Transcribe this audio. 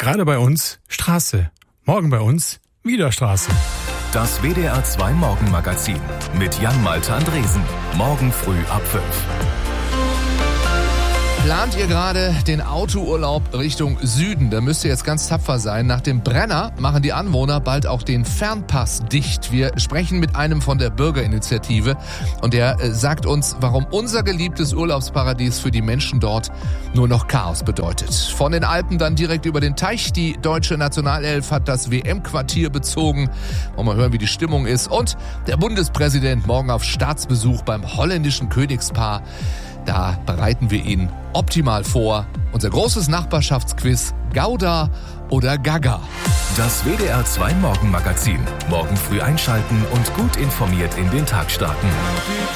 Gerade bei uns Straße. Morgen bei uns wieder Straße. Das WDR 2 Morgenmagazin mit Jan-Malte Andresen. Morgen früh ab 5. Plant ihr gerade den Autourlaub Richtung Süden? Da müsst ihr jetzt ganz tapfer sein. Nach dem Brenner machen die Anwohner bald auch den Fernpass dicht. Wir sprechen mit einem von der Bürgerinitiative und der sagt uns, warum unser geliebtes Urlaubsparadies für die Menschen dort nur noch Chaos bedeutet. Von den Alpen dann direkt über den Teich. Die deutsche Nationalelf hat das WM-Quartier bezogen. Wollen wir hören, wie die Stimmung ist. Und der Bundespräsident morgen auf Staatsbesuch beim holländischen Königspaar. Da bereiten wir ihn optimal vor. Unser großes Nachbarschaftsquiz Gouda oder Gaga. Das WDR 2 Morgenmagazin. Morgen früh einschalten und gut informiert in den Tag starten.